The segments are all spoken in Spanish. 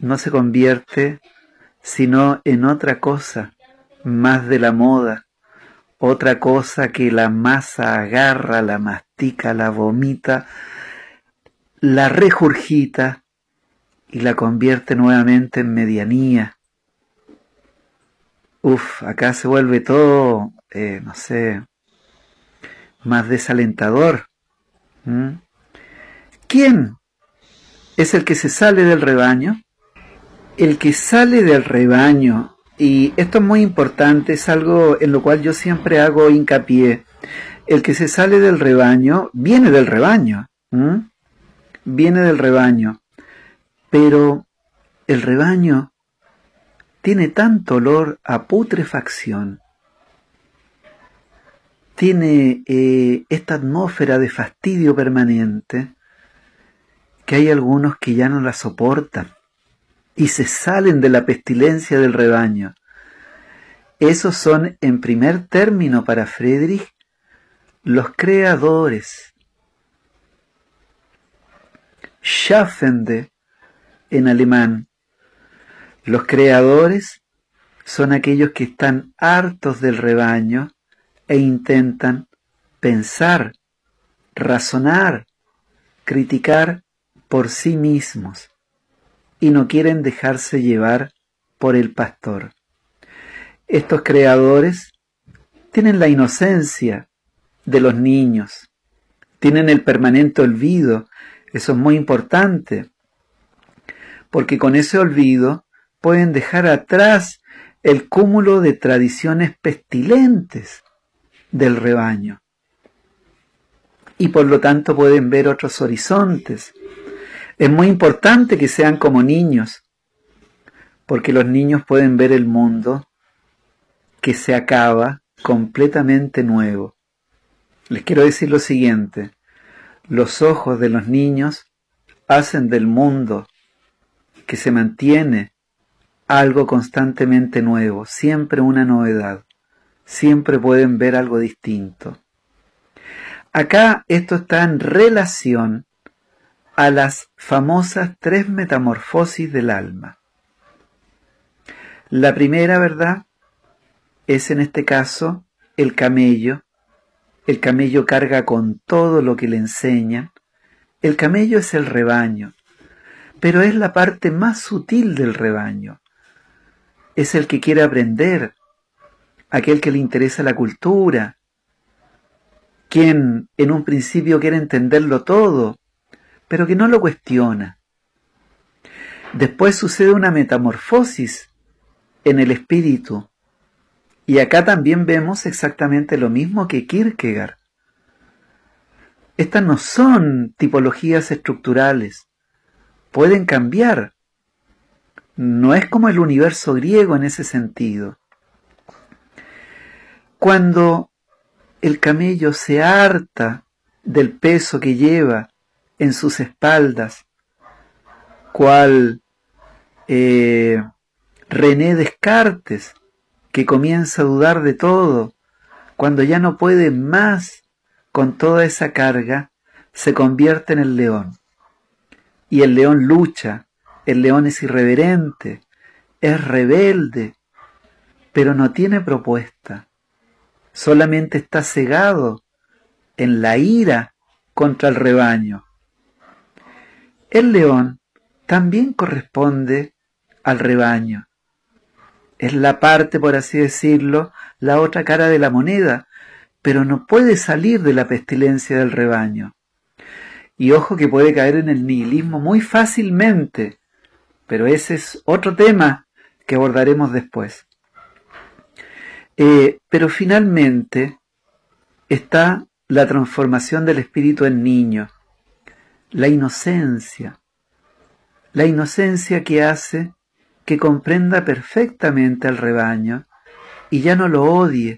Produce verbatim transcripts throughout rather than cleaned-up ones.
no se convierte sino en otra cosa más de la moda, otra cosa que la masa agarra, la mastica, la vomita, la regurgita y la convierte nuevamente en medianía. Uf, acá se vuelve todo, eh, no sé, más desalentador. ¿Mm? ¿Quién es el que se sale del rebaño? El que sale del rebaño, y esto es muy importante, es algo en lo cual yo siempre hago hincapié, el que se sale del rebaño viene del rebaño, ¿m? viene del rebaño, pero el rebaño tiene tanto olor a putrefacción, tiene eh, esta atmósfera de fastidio permanente, que hay algunos que ya no la soportan y se salen de la pestilencia del rebaño. Esos son, en primer término para Friedrich, los creadores. Schaffende en alemán. Los creadores son aquellos que están hartos del rebaño e intentan pensar, razonar, criticar por sí mismos y no quieren dejarse llevar por el pastor. Estos creadores tienen la inocencia de los niños, tienen el permanente olvido, eso es muy importante, porque con ese olvido pueden dejar atrás el cúmulo de tradiciones pestilentes del rebaño y por lo tanto pueden ver otros horizontes. Es muy importante que sean como niños, porque los niños pueden ver el mundo que se acaba completamente nuevo. Les quiero decir lo siguiente, los ojos de los niños hacen del mundo que se mantiene algo constantemente nuevo, siempre una novedad, siempre pueden ver algo distinto. Acá esto está en relación a las famosas tres metamorfosis del alma. La primera, ¿verdad?, es en este caso el camello. El camello carga con todo lo que le enseñan. El camello es el rebaño, pero es la parte más sutil del rebaño. Es el que quiere aprender, aquel que le interesa la cultura, quien en un principio quiere entenderlo todo, pero que no lo cuestiona. Después sucede una metamorfosis en el espíritu, y acá también vemos exactamente lo mismo que Kierkegaard. Estas no son tipologías estructurales, pueden cambiar. No es como el universo griego en ese sentido. Cuando el camello se harta del peso que lleva en sus espaldas, cual eh, René Descartes, que comienza a dudar de todo, cuando ya no puede más con toda esa carga, se convierte en el león. Y el león lucha, el león es irreverente, es rebelde, pero no tiene propuesta, solamente está cegado en la ira contra el rebaño. El león también corresponde al rebaño. Es la parte, por así decirlo, la otra cara de la moneda, pero no puede salir de la pestilencia del rebaño. Y ojo que puede caer en el nihilismo muy fácilmente, pero ese es otro tema que abordaremos después. Eh, pero finalmente está la transformación del espíritu en niño, la inocencia, la inocencia que hace que comprenda perfectamente al rebaño y ya no lo odie,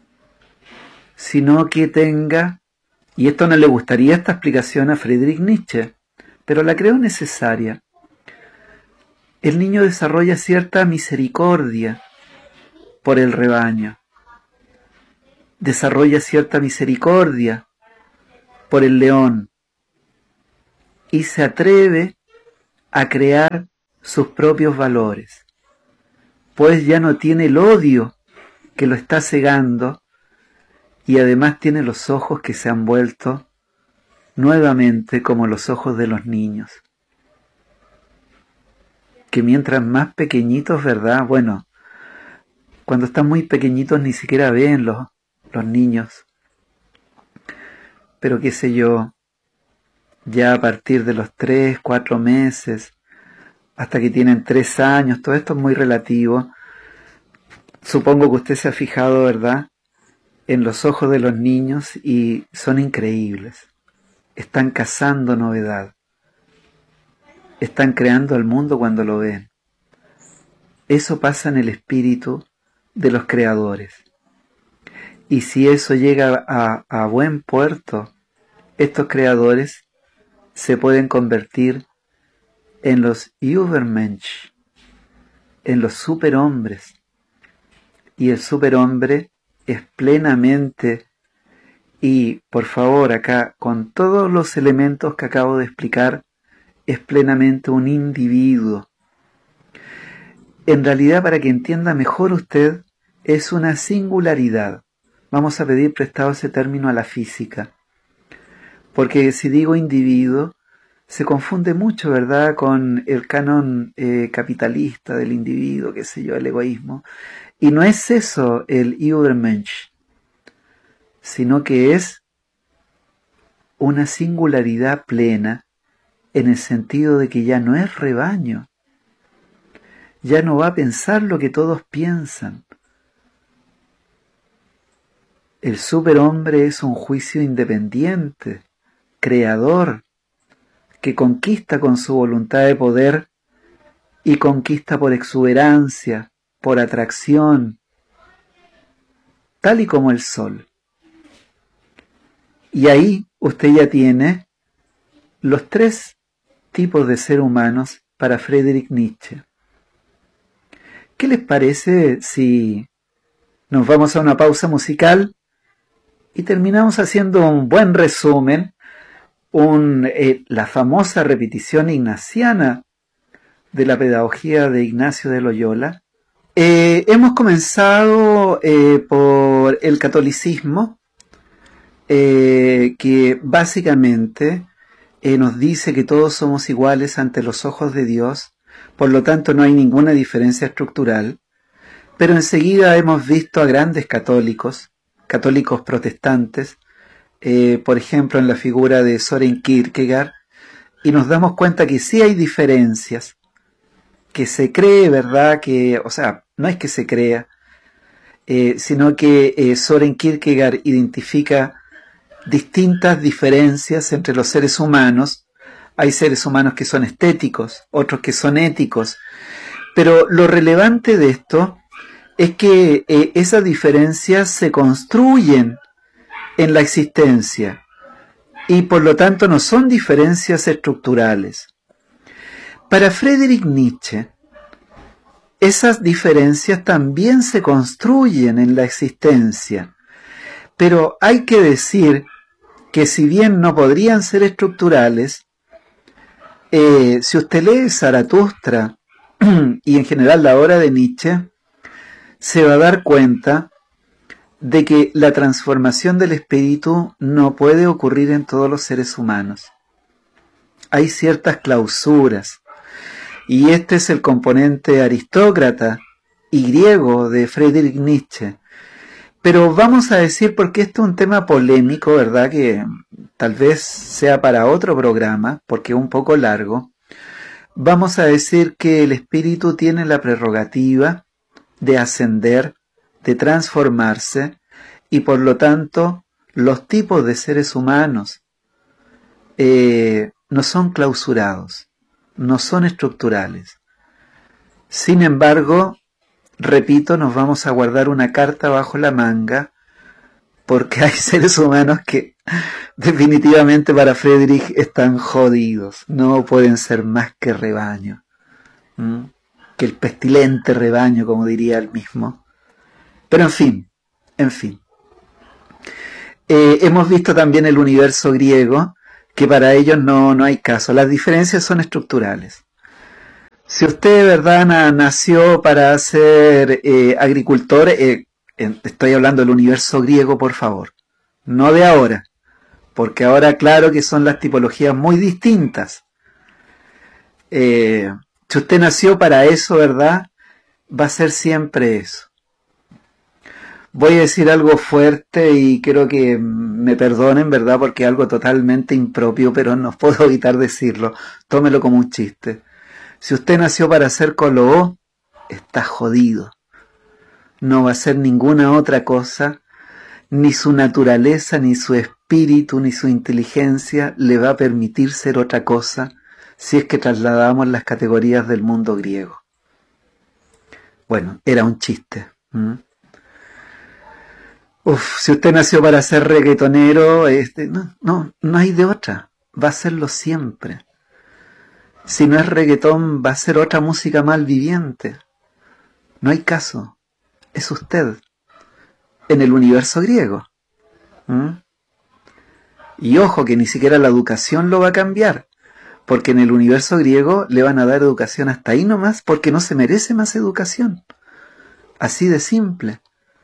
sino que tenga, y esto no le gustaría esta explicación a Friedrich Nietzsche, pero la creo necesaria, el niño desarrolla cierta misericordia por el rebaño, desarrolla cierta misericordia por el león y se atreve a crear sus propios valores, pues ya no tiene el odio que lo está cegando y además tiene los ojos que se han vuelto nuevamente como los ojos de los niños, que mientras más pequeñitos, ¿verdad? Bueno, cuando están muy pequeñitos ni siquiera ven los, los niños, pero qué sé yo, ya a partir de los tres, cuatro meses, hasta que tienen tres años, todo esto es muy relativo. Supongo que usted se ha fijado, ¿verdad?, en los ojos de los niños y son increíbles. Están cazando novedad. Están creando el mundo cuando lo ven. Eso pasa en el espíritu de los creadores. Y si eso llega a, a buen puerto, estos creadores se pueden convertir en los Übermensch, en los superhombres. Y el superhombre es plenamente, y por favor acá, con todos los elementos que acabo de explicar, es plenamente un individuo. En realidad, para que entienda mejor usted, es una singularidad. Vamos a pedir prestado ese término a la física, porque si digo individuo, se confunde mucho, ¿verdad?, con el canon eh, capitalista del individuo, qué sé yo, el egoísmo. Y no es eso el Übermensch, sino que es una singularidad plena en el sentido de que ya no es rebaño, ya no va a pensar lo que todos piensan. El superhombre es un juicio independiente, creador, que conquista con su voluntad de poder y conquista por exuberancia, por atracción, tal y como el sol. Y ahí usted ya tiene los tres tipos de ser humanos para Friedrich Nietzsche. ¿Qué les parece si nos vamos a una pausa musical y terminamos haciendo un buen resumen, un, eh, la famosa repetición ignaciana de la pedagogía de Ignacio de Loyola? Eh, hemos comenzado eh, por el catolicismo, eh, que básicamente eh, nos dice que todos somos iguales ante los ojos de Dios, por lo tanto no hay ninguna diferencia estructural, pero enseguida hemos visto a grandes católicos, católicos protestantes, eh, por ejemplo en la figura de Søren Kierkegaard, y nos damos cuenta que sí hay diferencias, que se cree, ¿verdad?, que, o sea, no es que se crea, eh, sino que eh, Søren Kierkegaard identifica distintas diferencias entre los seres humanos. Hay seres humanos que son estéticos, otros que son éticos, pero lo relevante de esto es que eh, esas diferencias se construyen en la existencia y por lo tanto no son diferencias estructurales. Para Friedrich Nietzsche, esas diferencias también se construyen en la existencia, pero hay que decir que si bien no podrían ser estructurales, eh, si usted lee Zaratustra y en general la obra de Nietzsche, se va a dar cuenta de que la transformación del espíritu no puede ocurrir en todos los seres humanos. Hay ciertas clausuras, y este es el componente aristócrata y griego de Friedrich Nietzsche. Pero vamos a decir, porque esto es un tema polémico, ¿verdad?, que tal vez sea para otro programa, porque es un poco largo. Vamos a decir que el espíritu tiene la prerrogativa de ascender, de transformarse, y por lo tanto los tipos de seres humanos eh, no son clausurados, no son estructurales. Sin embargo, repito, nos vamos a guardar una carta bajo la manga, porque hay seres humanos que definitivamente para Friedrich están jodidos, no pueden ser más que rebaño, ¿Mm? que el pestilente rebaño, como diría él mismo. Pero en fin, en fin. Eh, hemos visto también el universo griego, que para ellos no, no hay caso, las diferencias son estructurales. Si usted de verdad na, nació para ser eh, agricultor, eh, estoy hablando del universo griego, por favor, no de ahora, porque ahora claro que son las tipologías muy distintas. Eh, si usted nació para eso, ¿verdad? Va a ser siempre eso. Voy a decir algo fuerte y quiero que me perdonen, ¿verdad? Porque es algo totalmente impropio, pero no puedo evitar decirlo. Tómelo como un chiste. Si usted nació para ser Colo-O, está jodido. No va a ser ninguna otra cosa, ni su naturaleza, ni su espíritu, ni su inteligencia le va a permitir ser otra cosa si es que trasladamos las categorías del mundo griego. Bueno, era un chiste. ¿Mm? Uf, si usted nació para ser reggaetonero, este, no, no, no hay de otra. Va a serlo siempre. Si no es reggaetón, va a ser otra música malviviente. No hay caso. Es usted. En el universo griego. ¿Mm? Y ojo que ni siquiera la educación lo va a cambiar. Porque en el universo griego le van a dar educación hasta ahí nomás, porque no se merece más educación. Así de simple.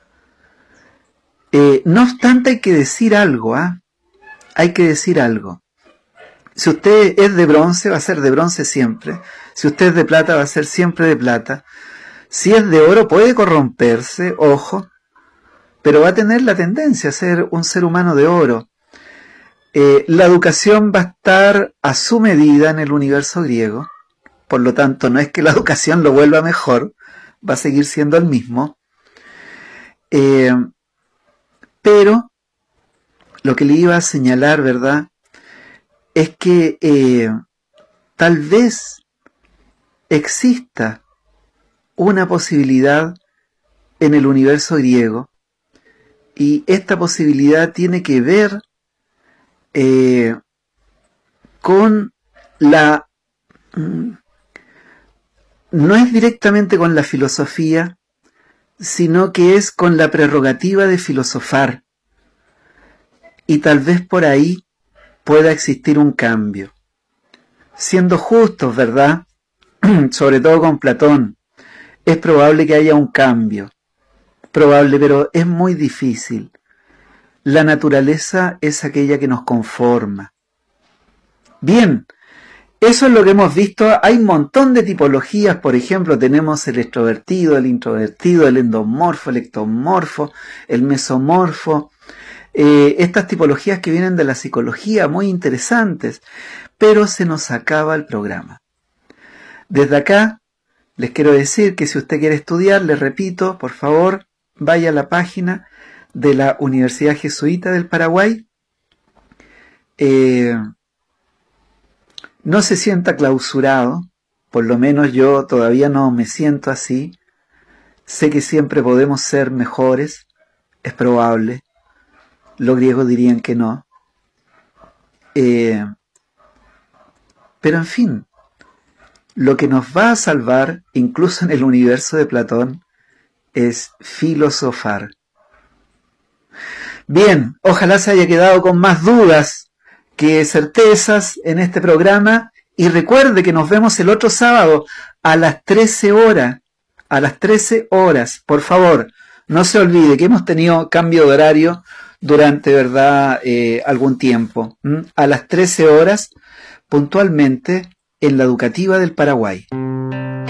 Eh, no obstante, hay que decir algo, ¿ah? ¿eh? Hay que decir algo. Si usted es de bronce, va a ser de bronce siempre. Si usted es de plata, va a ser siempre de plata. Si es de oro, puede corromperse, ojo, pero va a tener la tendencia a ser un ser humano de oro. Eh, la educación va a estar a su medida en el universo griego. Por lo tanto, no es que la educación lo vuelva mejor, va a seguir siendo el mismo. Eh, pero lo que le iba a señalar, ¿verdad?, es que eh, tal vez exista una posibilidad en el universo griego, y esta posibilidad tiene que ver eh, con la... no es directamente con la filosofía, sino que es con la prerrogativa de filosofar, y tal vez por ahí pueda existir un cambio. Siendo justos, ¿verdad? Sobre todo con Platón, es probable que haya un cambio. Probable, pero es muy difícil. La naturaleza es aquella que nos conforma. Bien, eso es lo que hemos visto. Hay un montón de tipologías. Por ejemplo, tenemos el extrovertido, el introvertido, el endomorfo, el ectomorfo, el mesomorfo. Eh, estas tipologías que vienen de la psicología, muy interesantes, pero se nos acaba el programa. Desde acá les quiero decir que si usted quiere estudiar, les repito, por favor, vaya a la página de la Universidad Jesuita del Paraguay. Eh, no se sienta clausurado, por lo menos yo todavía no me siento así. Sé que siempre podemos ser mejores, es probable. Los griegos dirían que no. Eh, pero en fin, lo que nos va a salvar, incluso en el universo de Platón, es filosofar. Bien, ojalá se haya quedado con más dudas que certezas en este programa, y recuerde que nos vemos el otro sábado a las trece horas, a las trece horas, por favor, no se olvide que hemos tenido cambio de horario durante, ¿verdad?, eh, algún tiempo, ¿Mm? a las trece horas, puntualmente, en la Educativa del Paraguay.